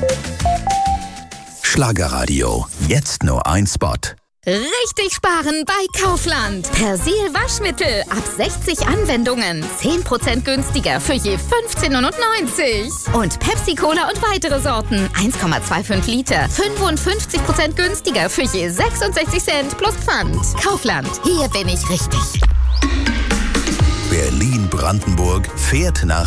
Schlagerradio. Jetzt nur ein Spot. Richtig sparen bei Kaufland. Persil Waschmittel ab 60 Anwendungen. 10% günstiger für je 15,99 €. Und Pepsi Cola und weitere Sorten. 1,25 Liter. 55% günstiger für je 66 Cent plus Pfand. Kaufland. Hier bin ich richtig. Berlin-Brandenburg fährt nach